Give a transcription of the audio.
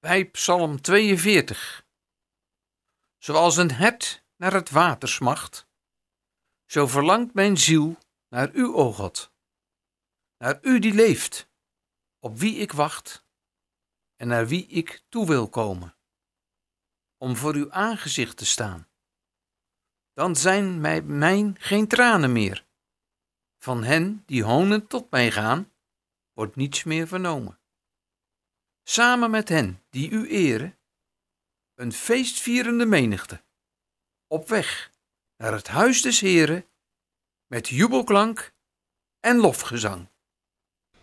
Bij Psalm 42. Zoals een hert naar het water smacht, zo verlangt mijn ziel naar u, o God. Naar u die leeft, op wie ik wacht en naar wie ik toe wil komen. Om voor uw aangezicht te staan. Dan zijn mijn geen tranen meer. Van hen die honend tot mij gaan, wordt niets meer vernomen. Samen met hen die u eren, een feestvierende menigte, op weg naar het huis des Heren, met jubelklank en lofgezang.